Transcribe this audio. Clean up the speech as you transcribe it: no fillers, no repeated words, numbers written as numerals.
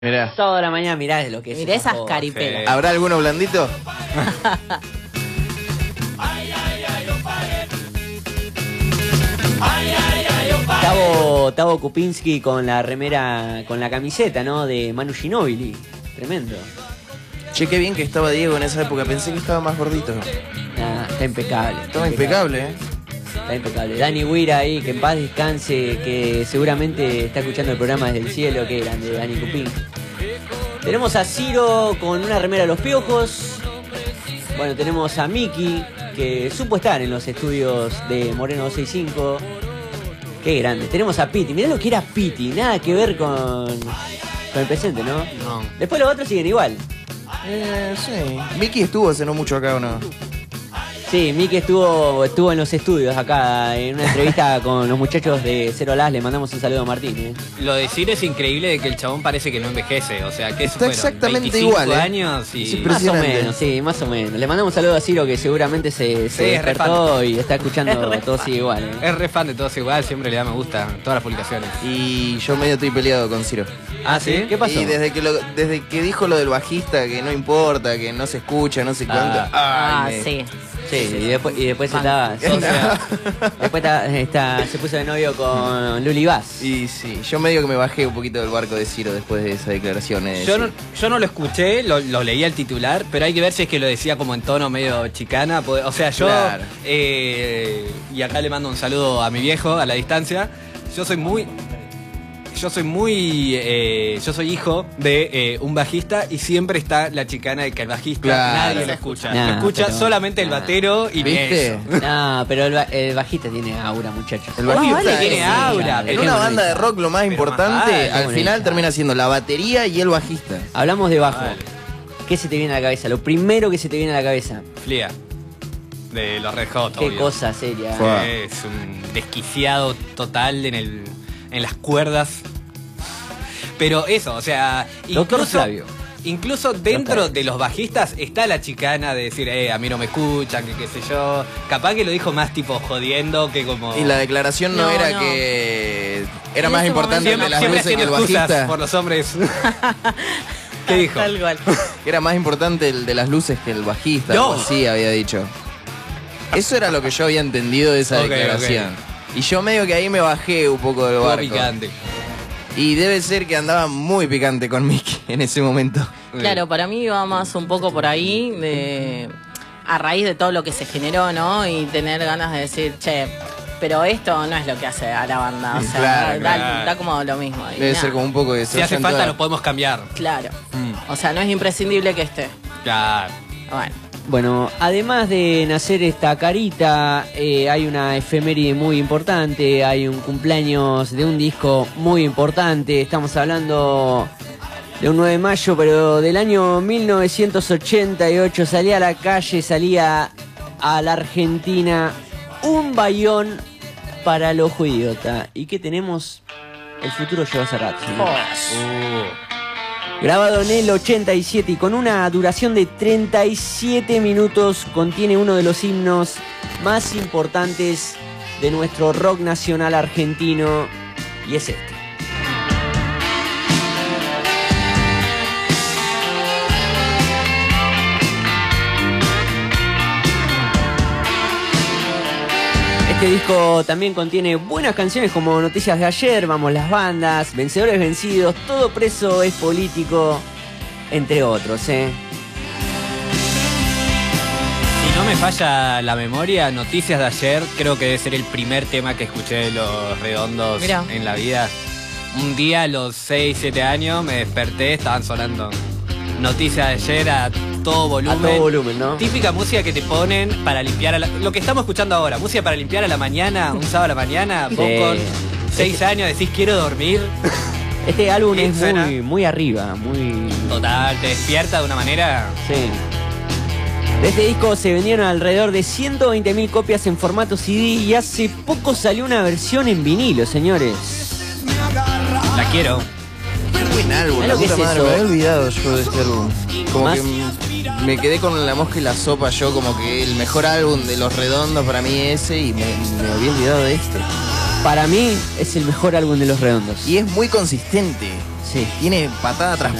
Mirá. Toda la mañana mirá lo que es. Mirá esas cosa. caripelas. ¿Habrá alguno blandito? Tavo Kupinski con la remera, con la camiseta, ¿no? De Manu Ginóbili. Tremendo. Che, qué bien que estaba Diego en esa época. Pensé que estaba más gordito. Nah, está impecable. Estaba impecable, ¿eh? Está impecable. Dani Guira ahí, que en paz descanse, que seguramente está escuchando el programa desde el cielo. Qué grande, Dani Kupinski. Tenemos a Ciro con una remera de los Piojos. Bueno, tenemos a Miki, que supo estar en los estudios de Moreno 265. Qué grande. Tenemos a Piti. Mirá lo que era Piti. Nada que ver con el presente, ¿no? No. Después los otros siguen igual. Sí. Miki estuvo hace no mucho acá, ¿o no? Sí, Miki estuvo en los estudios acá, en una entrevista con los muchachos de Cero Las. Le mandamos un saludo a Martín. Lo de Ciro es increíble de que el chabón parece que no envejece. O sea, que Está exactamente 25 igual, años y... Sí, Más o impresionante. menos, sí, más o menos. Le mandamos un saludo a Ciro, que seguramente se Sí, es re despertó y está escuchando todo sigue igual. Es re fan de Todos Igual, siempre le da me gusta en todas las publicaciones. Y yo medio estoy peleado con Ciro. ¿Ah, sí? ¿Qué pasó? Y desde que dijo lo del bajista, que no importa, que no se escucha, no sé cuánto. Sí. Sí, y después estaba... se puso de novio con Luli Vaz. Y sí, yo medio que me bajé un poquito del barco de Ciro después de esas declaraciones. Yo no lo escuché, lo leí al titular, pero hay que ver si es que lo decía como en tono medio chicana. O sea, yo... Claro. Y acá le mando un saludo a mi viejo, a la distancia. Yo soy hijo de un bajista y siempre está la chicana de que el bajista Claro. nadie lo escucha. Nah, lo escucha pero- solamente el batero y ¿Viste? eso. No, pero el bajista tiene aura, muchachos. El bajista vale, tiene aura, En pero una no banda de rock lo más Pero importante, más vale, al final ella. termina siendo la batería y el bajista. Hablamos de bajo. Vale. ¿Qué se te viene a la cabeza? Lo primero que se te viene a la cabeza. Flia, de los Red Hot, Qué obvio. cosa seria. Fua. Es un desquiciado total en las cuerdas. Pero eso, o sea, Doctor Flavio. incluso dentro de los bajistas está la chicana de decir, a mí no me escuchan, que qué sé yo. Capaz que lo dijo más tipo jodiendo que como... Y la declaración no, No, era no. que era En más ese importante momento de las siempre luces que haciendo el excusas bajista. por los hombres. ¿Qué dijo? Tal cual. Que era más importante el de las luces que el bajista. No. Algo así había dicho. Eso era lo que yo había entendido de esa Ok, declaración. Y yo medio que ahí me bajé un poco del Todo barco. picante. Y debe ser que andaba muy picante con Mickey en ese momento. Claro, para mí va más un poco por ahí, a raíz de todo lo que se generó, ¿no? Y tener ganas de decir, che, pero esto no es lo que hace a la banda. O sea, Claro, da, da como lo mismo. Y Debe nada. ser como un poco de Si hace falta lo podemos cambiar. Claro. O sea, no es imprescindible que esté. Claro. Bueno. Bueno, además de nacer esta carita, hay una efeméride muy importante, hay un cumpleaños de un disco muy importante. Estamos hablando de un 9 de mayo, pero del año 1988. Salía a la calle, salía a la Argentina un bayón para el ojo idiota. ¿Y qué tenemos? El futuro llegó hace rato. Grabado en el 87 y con una duración de 37 minutos, contiene uno de los himnos más importantes de nuestro rock nacional argentino, y es este. Este disco también contiene buenas canciones como Noticias de Ayer, Vamos las Bandas, Vencedores Vencidos, Todo Preso es Político, entre otros, Si no me falla la memoria, Noticias de Ayer creo que debe ser el primer tema que escuché de Los Redondos Mirá. en la vida. Un día a los 6, 7 años me desperté, estaban sonando Noticias de Ayer a todo volumen. A todo volumen, ¿no? Típica música que te ponen para limpiar lo que estamos escuchando ahora, música para limpiar a la mañana, un sábado a la mañana. Vos Sí. con 6 años decís quiero dormir. Este álbum Y es suena. muy arriba, muy... Total, te despierta de una manera. Sí. De este disco se vendieron alrededor de 120.000 copias en formato CD y hace poco salió una versión en vinilo, señores. La quiero. Qué buen álbum, ¿Sabés la lo que puta es madre, eso? me había olvidado yo de este álbum. Como Más- que me quedé con La Mosca y la Sopa yo, como que el mejor álbum de Los Redondos para mí ese, y me había olvidado de este. Para mí es el mejor álbum de Los Redondos. Y es muy consistente. Sí. Tiene patada tras